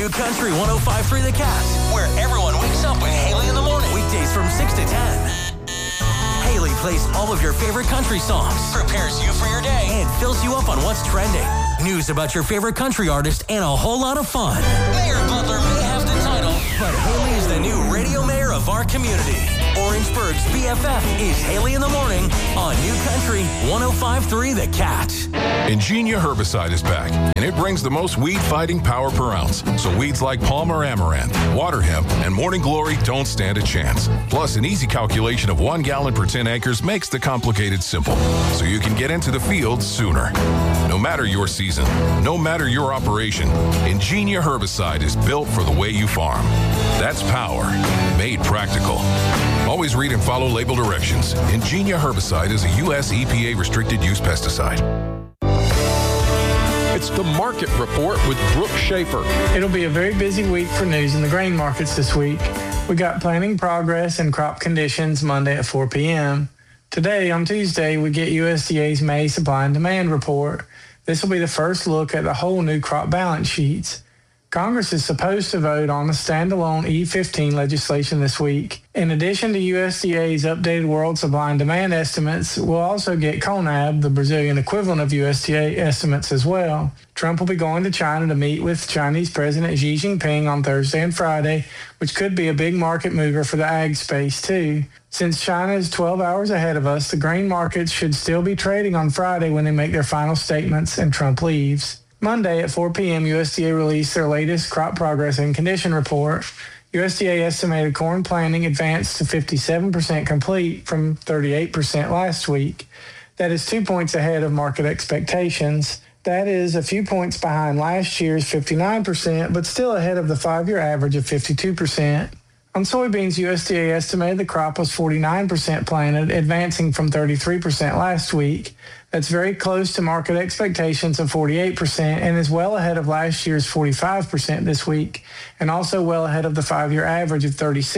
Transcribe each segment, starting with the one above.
New Country 105.3 The Cat, where everyone wakes up with Haley in the morning. Weekdays from 6 to 10. Haley plays all of your favorite country songs, prepares you for your day, and fills you up on what's trending. News about your favorite country artist, and a whole lot of fun. Mayor Butler may have the title, but Haley is the new radio mayor of our community. Orangeburg's BFF is Haley in the morning on New Country 105.3 The Cat. Ingenia herbicide is back, and it brings the most weed-fighting power per ounce. So weeds like Palmer Amaranth, water hemp, and morning glory don't stand a chance. Plus, an easy calculation of 1 gallon per 10 acres makes the complicated simple, so you can get into the field sooner. No matter your season, no matter your operation, Ingenia herbicide is built for the way you farm. That's power made practical. Always read and follow label directions. Ingenia herbicide is a U.S. EPA restricted use pesticide. It's the Market Report with Brooke Schaefer. It'll be a very busy week for news in the grain markets this week. We got planting progress and crop conditions Monday at 4 p.m. Today, on Tuesday, we get USDA's May supply and demand report. This will be the first look at the whole new crop balance sheets. Congress is supposed to vote on the standalone E15 legislation this week. In addition to USDA's updated world supply and demand estimates, we'll also get CONAB, the Brazilian equivalent of USDA estimates as well. Trump will be going to China to meet with Chinese President Xi Jinping on Thursday and Friday, which could be a big market mover for the ag space too. Since China is 12 hours ahead of us, the grain markets should still be trading on Friday when they make their final statements and Trump leaves. Monday at 4 p.m., USDA released their latest crop progress and condition report. USDA estimated corn planting advanced to 57% complete from 38% last week. That is 2 points ahead of market expectations. That is a few points behind last year's 59%, but still ahead of the 5-year average of 52%. On soybeans, USDA estimated the crop was 49% planted, advancing from 33% last week. That's very close to market expectations of 48% and is well ahead of last year's 45% this week, and also well ahead of the 5-year average of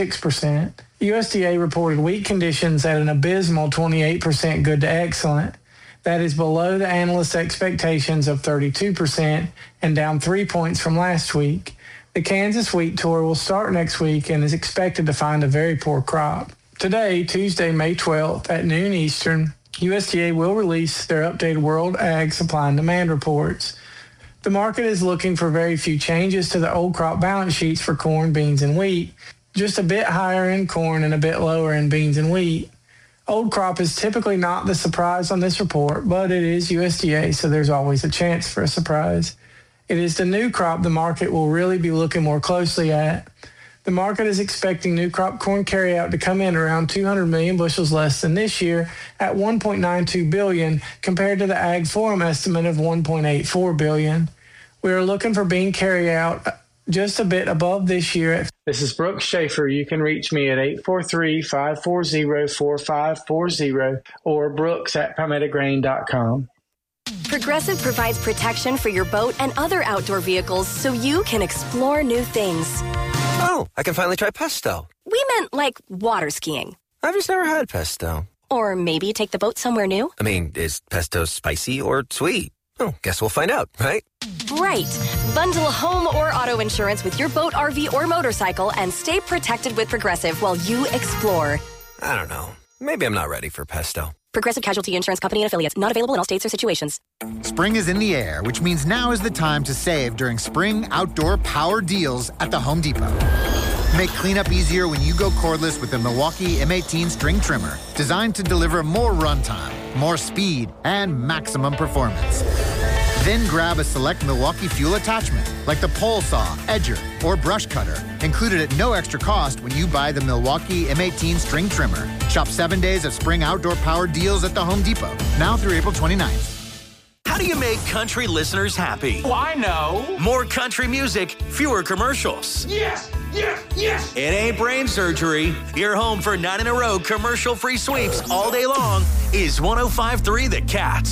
36%. USDA reported wheat conditions at an abysmal 28% good to excellent. That is below the analyst expectations of 32% and down 3 points from last week. The Kansas wheat tour will start next week and is expected to find a very poor crop. Today, Tuesday, May 12th at noon Eastern, USDA will release their updated World Ag Supply and Demand reports. The market is looking for very few changes to the old crop balance sheets for corn, beans, and wheat, just a bit higher in corn and a bit lower in beans and wheat. Old crop is typically not the surprise on this report, but it is USDA, so there's always a chance for a surprise. It is the new crop the market will really be looking more closely at. The market is expecting new crop corn carryout to come in around 200 million bushels less than this year at 1.92 billion compared to the Ag Forum estimate of 1.84 billion. We are looking for bean carryout just a bit above this year. This is Brooke Schaefer. You can reach me at 843-540-4540 or brooks@palmettograin.com. Progressive provides protection for your boat and other outdoor vehicles so you can explore new things. Oh, I can finally try pesto. We meant like water skiing. I've just never had pesto. Or maybe take the boat somewhere new. I mean, is pesto spicy or sweet? Oh, guess we'll find out, right? Right. Bundle home or auto insurance with your boat, RV, or motorcycle and stay protected with Progressive while you explore. I don't know. Maybe I'm not ready for pesto. Progressive Casualty Insurance Company and Affiliates. Not available in all states or situations. Spring is in the air, which means now is the time to save during spring outdoor power deals at the Home Depot. Make cleanup easier when you go cordless with the Milwaukee M18 string trimmer, designed to deliver more runtime, more speed, and maximum performance. Then grab a select Milwaukee fuel attachment, like the pole saw, edger, or brush cutter, included at no extra cost when you buy the Milwaukee M18 string trimmer. Shop 7 days of spring outdoor power deals at the Home Depot, now through April 29th. How do you make country listeners happy? Oh, I know. More country music, fewer commercials. Yes, yes, yes. It ain't brain surgery. Your home for 9 in a row commercial-free sweeps all day long is 105.3 The Cat.